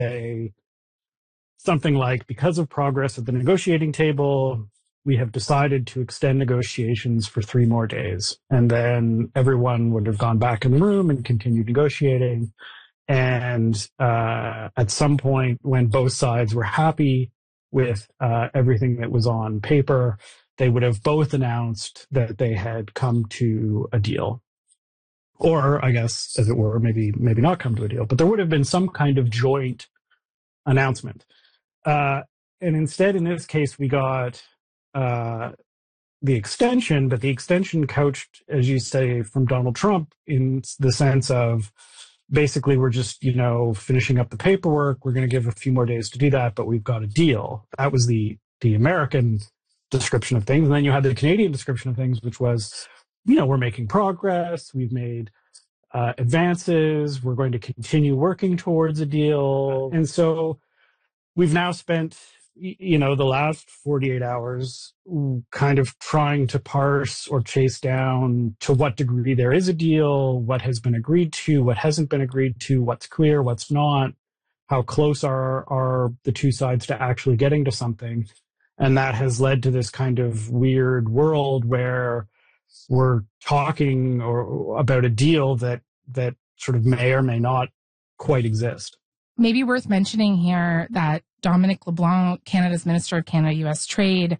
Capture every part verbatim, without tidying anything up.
say something like, because of progress at the negotiating table, we have decided to extend negotiations for three more days. And then everyone would have gone back in the room and continued negotiating. And uh, at some point, when both sides were happy with uh, everything that was on paper, they would have both announced that they had come to a deal. Or, I guess, as it were, maybe maybe not come to a deal. But there would have been some kind of joint announcement. Uh, and instead, in this case, we got uh, the extension, but the extension couched, as you say, from Donald Trump in the sense of, basically, we're just, you know, finishing up the paperwork. We're going to give a few more days to do that, but we've got a deal. That was the the American description of things. And then you had the Canadian description of things, which was, you know, we're making progress. We've made uh, advances. We're going to continue working towards a deal. And so we've now spent, you know, the last forty-eight hours kind of trying to parse or chase down to what degree there is a deal, what has been agreed to, what hasn't been agreed to, what's clear, what's not, how close are, are the two sides to actually getting to something. And that has led to this kind of weird world where we're talking or about a deal that, that sort of may or may not quite exist. Maybe worth mentioning here that Dominic LeBlanc, Canada's Minister of Canada-U S Trade,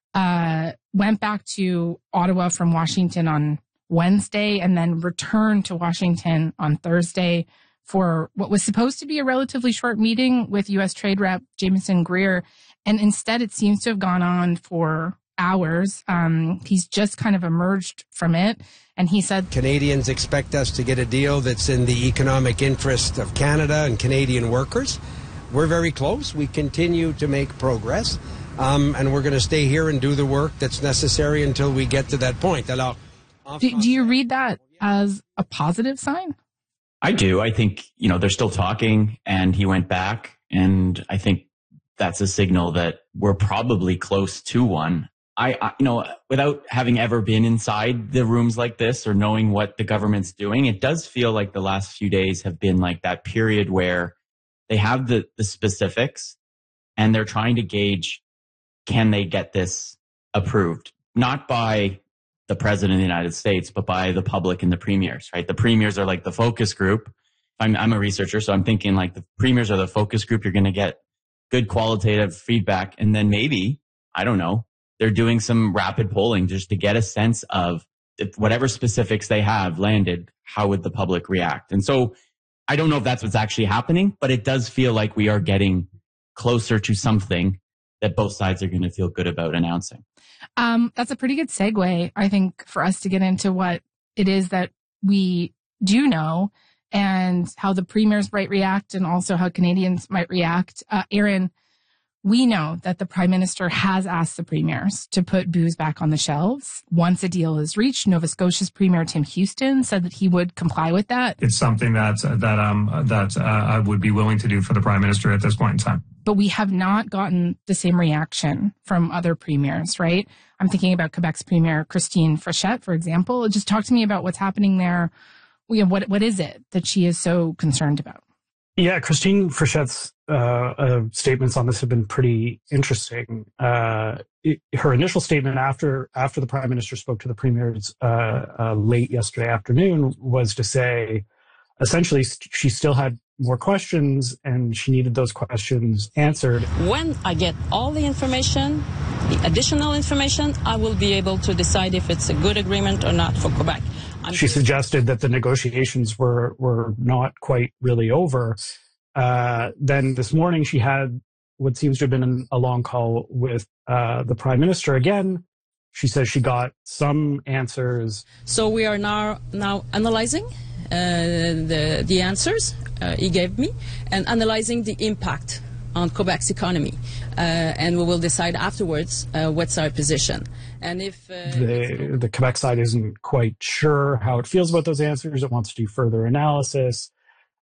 uh, went back to Ottawa from Washington on Wednesday and then returned to Washington on Thursday for what was supposed to be a relatively short meeting with U S Trade Rep Jameson Greer. And instead, it seems to have gone on for hours. Um, he's just kind of emerged from it. And he said, Canadians expect us to get a deal that's in the economic interest of Canada and Canadian workers. We're very close. We continue to make progress. Um, and we're going to stay here and do the work that's necessary until we get to that point. Alors, do, do you read that as a positive sign? I do. I think, you know, they're still talking and he went back. And I think that's a signal that we're probably close to one. I, I, you know, without having ever been inside the rooms like this or knowing what the government's doing, it does feel like the last few days have been like that period where they have the, the specifics and they're trying to gauge, can they get this approved? Not by the president of the United States, but by the public and the premiers, right? The premiers are like the focus group. I'm, I'm a researcher, so I'm thinking like the premiers are the focus group. You're going to get good qualitative feedback. And then maybe, I don't know, they're doing some rapid polling just to get a sense of if whatever specifics they have landed, how would the public react? And so I don't know if that's what's actually happening, but it does feel like we are getting closer to something that both sides are going to feel good about announcing. Um, that's a pretty good segue, I think, for us to get into what it is that we do know and how the premiers might react and also how Canadians might react. Uh, Aaron, we know that the Prime Minister has asked the premiers to put booze back on the shelves. Once a deal is reached, Nova Scotia's Premier Tim Houston said that he would comply with that. It's something that that um that uh, I would be willing to do for the Prime Minister at this point in time. But we have not gotten the same reaction from other premiers, right? I'm thinking about Quebec's Premier Christine Frechette, for example. Just talk to me about what's happening there. You know, what what is it that she is so concerned about? Yeah, Christine Frechette's uh, uh, statements on this have been pretty interesting. Uh, it, her initial statement after after the Prime Minister spoke to the premiers uh, uh, late yesterday afternoon was to say, essentially, she still had more questions and she needed those questions answered. When I get all the information, the additional information, I will be able to decide if it's a good agreement or not for Quebec. I'm she suggested that the negotiations were, were not quite really over. Uh, then this morning she had what seems to have been a long call with uh, the Prime Minister again. She says she got some answers. So we are now now analyzing uh, the the answers uh, he gave me and analyzing the impact on Quebec's economy, uh, and we will decide afterwards uh, what's our position. And if uh, the the Quebec side isn't quite sure how it feels about those answers, it wants to do further analysis.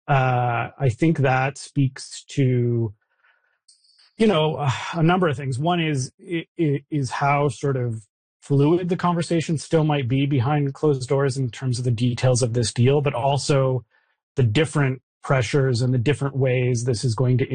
Uh, I think that speaks to, you know, a number of things. One is is how sort of fluid the conversation still might be behind closed doors in terms of the details of this deal, but also the different pressures and the different ways this is going to